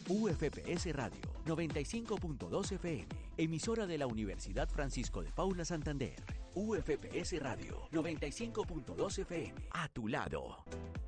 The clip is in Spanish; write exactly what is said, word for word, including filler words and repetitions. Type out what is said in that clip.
U F P S Radio noventa y cinco punto dos F M, emisora de la Universidad Francisco de Paula Santander. U F P S Radio noventa y cinco punto dos F M, a tu lado.